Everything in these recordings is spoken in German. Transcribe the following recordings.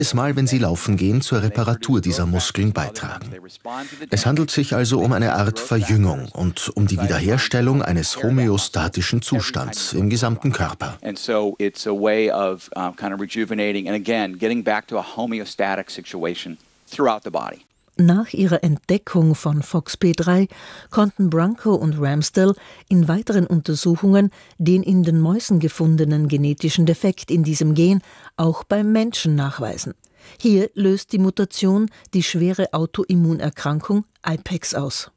Mal, wenn sie laufen gehen, zur Reparatur dieser Muskeln beitragen. Es handelt sich also um eine Art Verjüngung und um die Wiederherstellung eines homöostatischen Zustands im gesamten Körper. Nach ihrer Entdeckung von FOXP3 konnten Branco und Ramsdell in weiteren Untersuchungen den in den Mäusen gefundenen genetischen Defekt in diesem Gen auch beim Menschen nachweisen. Hier löst die Mutation die schwere Autoimmunerkrankung IPEX aus.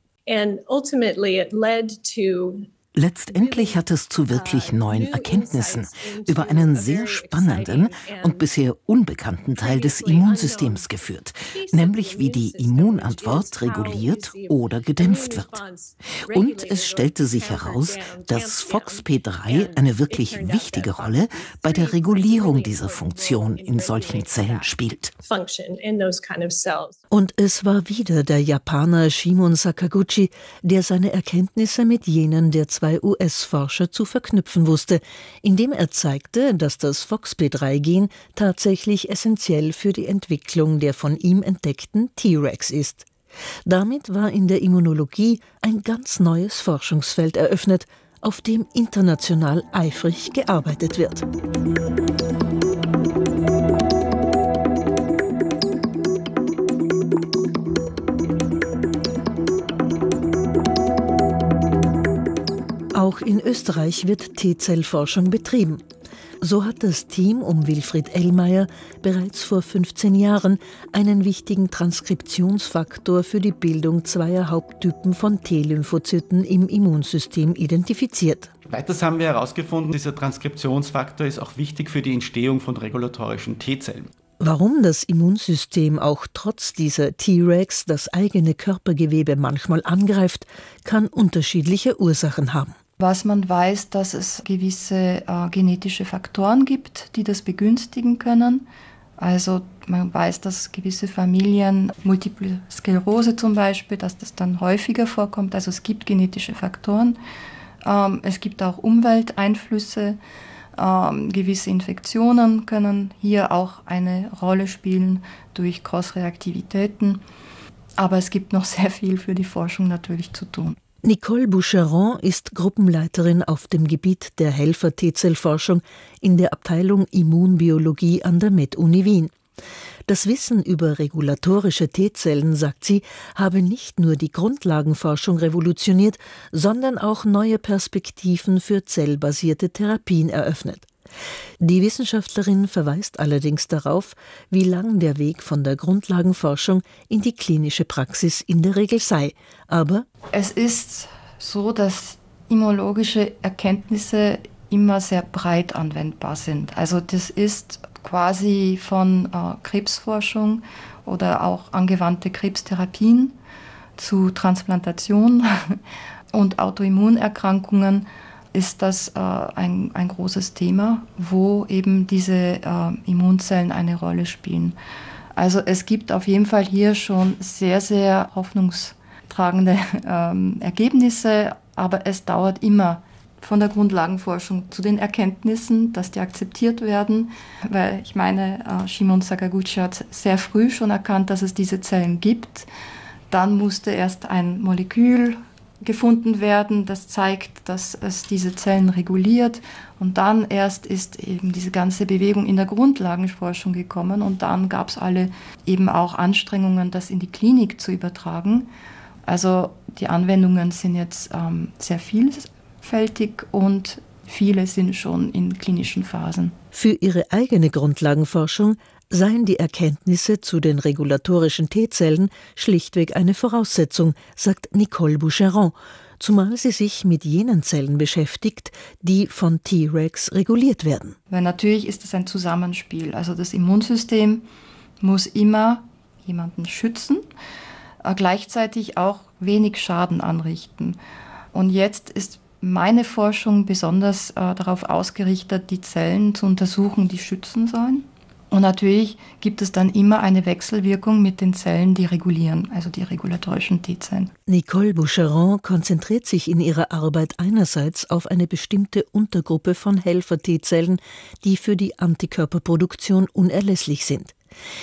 Letztendlich hat es zu wirklich neuen Erkenntnissen über einen sehr spannenden und bisher unbekannten Teil des Immunsystems geführt, nämlich wie die Immunantwort reguliert oder gedämpft wird. Und es stellte sich heraus, dass FOXP3 eine wirklich wichtige Rolle bei der Regulierung dieser Funktion in solchen Zellen spielt. Und es war wieder der Japaner Shimon Sakaguchi, der seine Erkenntnisse mit jenen der zwei US-Forscher zu verknüpfen wusste, indem er zeigte, dass das FOXP3-Gen tatsächlich essentiell für die Entwicklung der von ihm entdeckten T-Rex ist. Damit war in der Immunologie ein ganz neues Forschungsfeld eröffnet, auf dem international eifrig gearbeitet wird. Auch in Österreich wird T-Zell-Forschung betrieben. So hat das Team um Wilfried Ellmeier bereits vor 15 Jahren einen wichtigen Transkriptionsfaktor für die Bildung zweier Haupttypen von T-Lymphozyten im Immunsystem identifiziert. Weiters haben wir herausgefunden, dieser Transkriptionsfaktor ist auch wichtig für die Entstehung von regulatorischen T-Zellen. Warum das Immunsystem auch trotz dieser T-Regs das eigene Körpergewebe manchmal angreift, kann unterschiedliche Ursachen haben. Was man weiß, dass es gewisse genetische Faktoren gibt, die das begünstigen können. Also man weiß, dass gewisse Familien, Multiple Sklerose zum Beispiel, dass das dann häufiger vorkommt. Also es gibt genetische Faktoren. Es gibt auch Umwelteinflüsse. Gewisse Infektionen können hier auch eine Rolle spielen durch Crossreaktivitäten. Aber es gibt noch sehr viel für die Forschung natürlich zu tun. Nicole Boucheron ist Gruppenleiterin auf dem Gebiet der Helfer-T-Zell-Forschung in der Abteilung Immunbiologie an der Med-Uni Wien. Das Wissen über regulatorische T-Zellen, sagt sie, habe nicht nur die Grundlagenforschung revolutioniert, sondern auch neue Perspektiven für zellbasierte Therapien eröffnet. Die Wissenschaftlerin verweist allerdings darauf, wie lang der Weg von der Grundlagenforschung in die klinische Praxis in der Regel sei. Aber es ist so, dass immunologische Erkenntnisse immer sehr breit anwendbar sind. Also das ist quasi von Krebsforschung oder auch angewandte Krebstherapien zu Transplantation und Autoimmunerkrankungen ist das ein großes Thema, wo eben diese Immunzellen eine Rolle spielen. Also es gibt auf jeden Fall hier schon sehr, sehr hoffnungstragende Ergebnisse, aber es dauert immer von der Grundlagenforschung zu den Erkenntnissen, dass die akzeptiert werden, weil ich meine, Shimon Sakaguchi hat sehr früh schon erkannt, dass es diese Zellen gibt. Dann musste erst ein Molekül gefunden werden, das zeigt, dass es diese Zellen reguliert. Und dann erst ist eben diese ganze Bewegung in der Grundlagenforschung gekommen. Und dann gab es alle eben auch Anstrengungen, das in die Klinik zu übertragen. Also die Anwendungen sind jetzt sehr vielfältig und viele sind schon in klinischen Phasen. Für ihre eigene Grundlagenforschung seien die Erkenntnisse zu den regulatorischen T-Zellen schlichtweg eine Voraussetzung, sagt Nicole Boucheron, zumal sie sich mit jenen Zellen beschäftigt, die von T-Regs reguliert werden. Weil natürlich ist es ein Zusammenspiel. Also das Immunsystem muss immer jemanden schützen, gleichzeitig auch wenig Schaden anrichten. Und jetzt ist meine Forschung besonders darauf ausgerichtet, die Zellen zu untersuchen, die schützen sollen. Und natürlich gibt es dann immer eine Wechselwirkung mit den Zellen, die regulieren, also die regulatorischen T-Zellen. Nicole Boucheron konzentriert sich in ihrer Arbeit einerseits auf eine bestimmte Untergruppe von Helfer-T-Zellen, die für die Antikörperproduktion unerlässlich sind.